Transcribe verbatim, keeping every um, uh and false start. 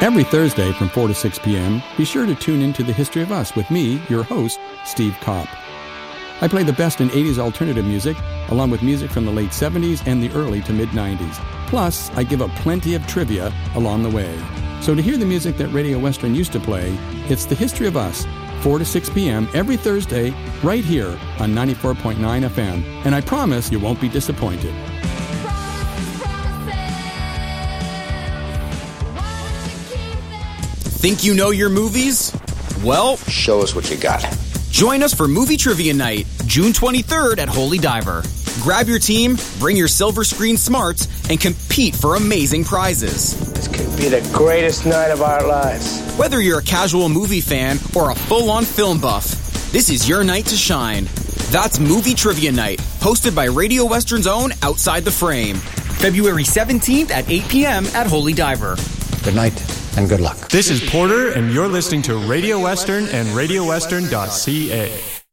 Every Thursday from four to six p.m., be sure to tune into The History of Us with me, your host, Steve Kopp. I play the best in eighties alternative music, along with music from the late seventies and the early to mid-nineties. Plus, I give up plenty of trivia along the way. So to hear the music that Radio Western used to play, it's The History of Us, four to six p.m. every Thursday, right here on ninety-four point nine F M. And I promise you won't be disappointed. Think you know your movies? Well, show us what you got. Join us for Movie Trivia Night, June twenty-third at Holy Diver. Grab your team, bring your silver screen smarts, and compete for amazing prizes. This could be the greatest night of our lives. Whether you're a casual movie fan or a full-on film buff, this is your night to shine. That's Movie Trivia Night, hosted by Radio Western's own Outside the Frame. February seventeenth at eight p.m. at Holy Diver. Good night and good luck. This is Porter, and you're listening to Radio Western and radio western dot c a.